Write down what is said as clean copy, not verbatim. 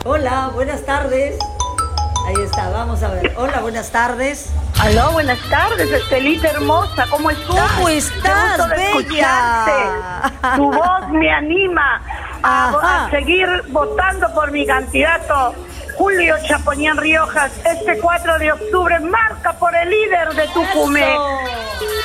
Hola, buenas tardes. Ahí está, vamos a ver. Hola, buenas tardes. Aló, buenas tardes, Estelita hermosa, ¿cómo estás? ¿Cómo estás, Qué gusto de bella? escucharte. Tu voz me anima a seguir votando por mi candidato Julio Chapoñán Riojas. Este 4 de octubre marca por el líder de Tucumán. ¡Eso!